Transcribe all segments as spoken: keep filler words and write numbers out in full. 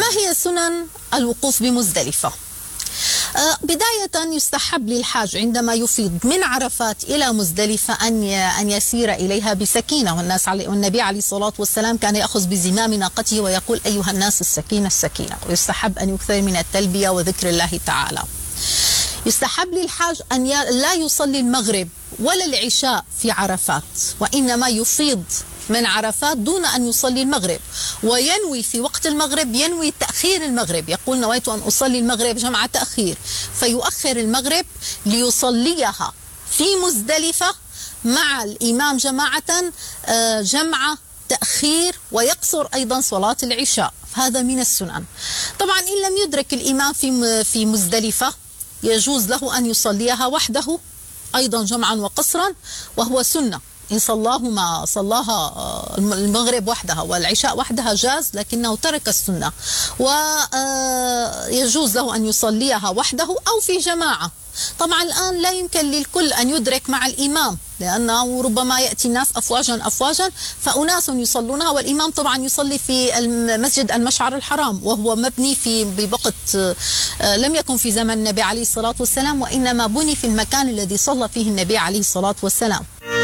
هي سنن الوقوف بمزدلفة؟ بداية يستحب للحاج عندما يفيض من عرفات إلى مزدلفة أن أن يسير إليها بسكينة، والناس علي والنبي عليه الصلاة والسلام كان يأخذ بزمام ناقته ويقول أيها الناس السكينة السكينة. ويستحب أن يكثر من التلبية وذكر الله تعالى. يستحب للحاج أن لا يصلي المغرب ولا العشاء في عرفات، وإنما يفيض من عرفات دون أن يصلي المغرب، وينوي في وقت المغرب ينوي تأخير المغرب، يقول نويت أن أصلي المغرب جمع تأخير، فيؤخر المغرب ليصليها في مزدلفة مع الإمام جماعة جمع تأخير، ويقصر أيضا صلاة العشاء. هذا من السنن. طبعا إن لم يدرك الإمام في في مزدلفة يجوز له أن يصليها وحده أيضا جمعا وقصرا، وهو سنة. إن صلاهما صلاها المغرب وحدها والعشاء وحدها جاز، لكنه ترك السنة. ويجوز له أن يصليها وحده أو في جماعة. طبعا الآن لا يمكن للكل أن يدرك مع الإمام، لأنه ربما يأتي الناس أفواجا أفواجا، فأناس يصلونها والإمام طبعا يصلي في المسجد المشعر الحرام، وهو مبني في بوقت لم يكن في زمن النبي عليه الصلاة والسلام، وإنما بني في المكان الذي صلى فيه النبي عليه الصلاة والسلام.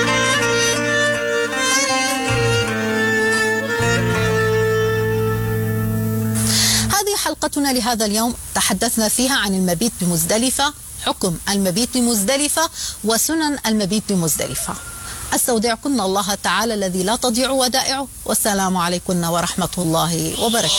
حلقتنا لهذا اليوم تحدثنا فيها عن المبيت بمزدلفة، حكم المبيت بمزدلفة، وسنن المبيت بمزدلفة. استودعكن الله تعالى الذي لا تضيع ودائعه، والسلام عليكم ورحمة الله وبركاته.